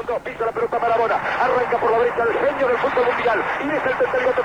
dos, pisa la pelota Maradona, arranca por la derecha el genio del fútbol mundial, y es el tercer gol